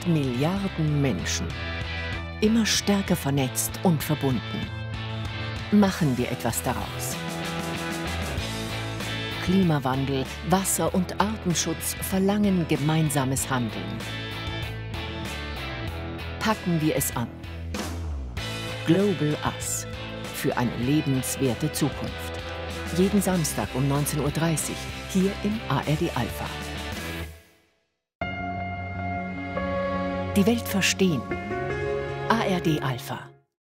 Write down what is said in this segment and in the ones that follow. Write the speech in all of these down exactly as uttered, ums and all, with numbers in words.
acht Milliarden Menschen. Immer stärker vernetzt und verbunden. Machen wir etwas daraus. Klimawandel, Wasser- und Artenschutz verlangen gemeinsames Handeln. Packen wir es an. Global Us. Für eine lebenswerte Zukunft. Jeden Samstag um neunzehn Uhr dreißig hier im A R D Alpha. Die Welt verstehen. A R D Alpha.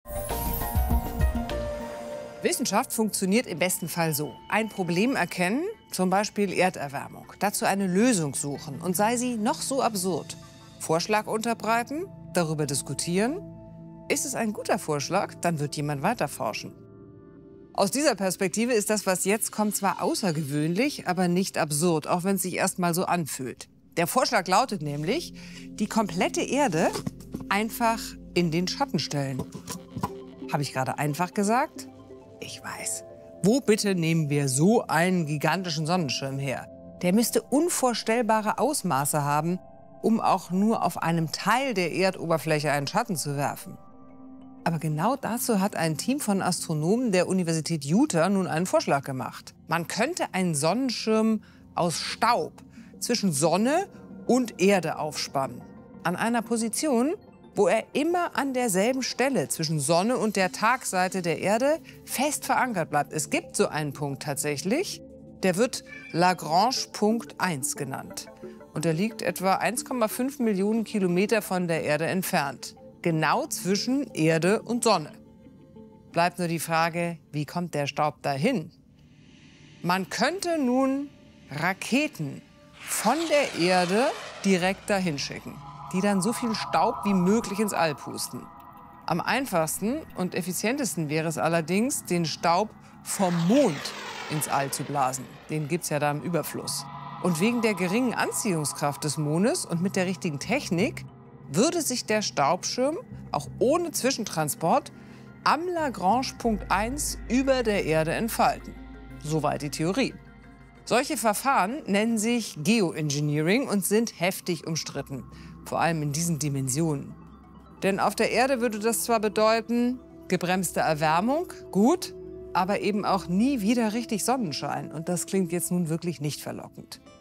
Wissenschaft funktioniert im besten Fall so. Ein Problem erkennen, zum Beispiel Erderwärmung. Dazu eine Lösung suchen und sei sie noch so absurd. Vorschlag unterbreiten, darüber diskutieren. Ist es ein guter Vorschlag, dann wird jemand weiterforschen. Aus dieser Perspektive ist das, was jetzt kommt, zwar außergewöhnlich, aber nicht absurd, auch wenn es sich erst mal so anfühlt. Der Vorschlag lautet nämlich, die komplette Erde einfach in den Schatten stellen. Habe ich gerade einfach gesagt? Ich weiß. Wo bitte nehmen wir so einen gigantischen Sonnenschirm her? Der müsste unvorstellbare Ausmaße haben, um auch nur auf einem Teil der Erdoberfläche einen Schatten zu werfen. Aber genau dazu hat ein Team von Astronomen der Universität Utah nun einen Vorschlag gemacht. Man könnte einen Sonnenschirm aus Staub zwischen Sonne und Erde aufspannen. An einer Position, wo er immer an derselben Stelle zwischen Sonne und der Tagseite der Erde fest verankert bleibt. Es gibt so einen Punkt tatsächlich, der wird Lagrange-Punkt eins genannt. Und er liegt etwa eins Komma fünf Millionen Kilometer von der Erde entfernt. Genau zwischen Erde und Sonne. Bleibt nur die Frage, wie kommt der Staub dahin? Man könnte nun Raketen von der Erde direkt dahin schicken, die dann so viel Staub wie möglich ins All pusten. Am einfachsten und effizientesten wäre es allerdings, den Staub vom Mond ins All zu blasen. Den gibt's ja da im Überfluss. Und wegen der geringen Anziehungskraft des Mondes und mit der richtigen Technik würde sich der Staubschirm, auch ohne Zwischentransport, am Lagrange-Punkt eins über der Erde entfalten. Soweit die Theorie. Solche Verfahren nennen sich Geoengineering und sind heftig umstritten. Vor allem in diesen Dimensionen. Denn auf der Erde würde das zwar bedeuten, gebremste Erwärmung, gut, aber eben auch nie wieder richtig Sonnenschein. Und das klingt jetzt nun wirklich nicht verlockend.